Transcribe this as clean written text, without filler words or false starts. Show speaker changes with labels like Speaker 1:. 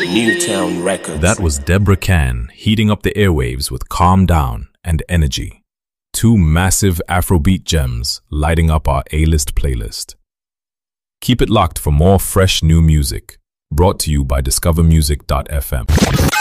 Speaker 1: Newtown Records.
Speaker 2: That was Deborah Can heating up the airwaves with Calm Down and Energy. Two massive Afrobeat gems lighting up our A-list playlist. Keep it locked for more fresh new music, brought to you by discovermusic.fm.